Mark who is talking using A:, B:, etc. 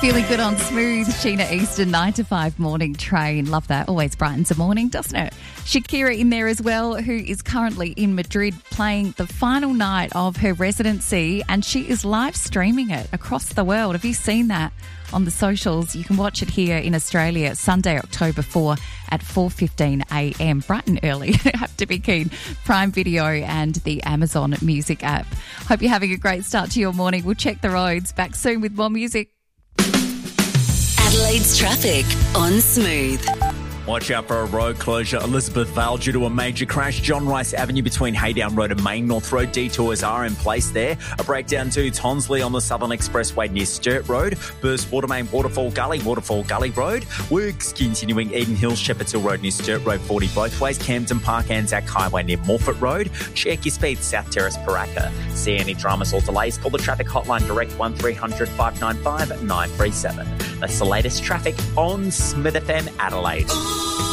A: Feeling good on Smooth, Sheena Easton, 9 to 5 morning train. Love that. Always brightens the morning, doesn't it? Shakira in there as well, who is currently in Madrid playing the final night of her residency, and she is live streaming it across the world. Have you seen that on the socials? You can watch it here in Australia, Sunday, October 4 at 4:15am. Bright and early. You have to be keen. Prime Video and the Amazon Music app. Hope you're having a great start to your morning. We'll check the roads. Back soon with more music.
B: Adelaide's traffic on Smooth.
C: Watch out for a road closure, Elizabeth Vale, due to a major crash. John Rice Avenue between Haydown Road and Main North Road. Detours are in place there. A breakdown to Tonsley on the Southern Expressway near Sturt Road. Burst Watermain, Waterfall Gully Road. Works continuing Eden Hills, Shepherd's Hill Road near Sturt Road, 40 both ways. Camden Park, Anzac Highway near Morford Road. Check your speed, South Terrace, Paraka. See any dramas or delays? Call the traffic hotline direct 1300 595 937. That's the latest traffic on Smith FM Adelaide.